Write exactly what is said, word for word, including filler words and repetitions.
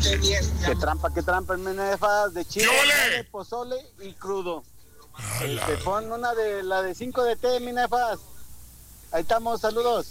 Qué trampa, qué trampa, menefas, de chile, ¡Qué de pozole y crudo. Ala. Te pon una de la de cinco de té, menefas. Ahí estamos, saludos.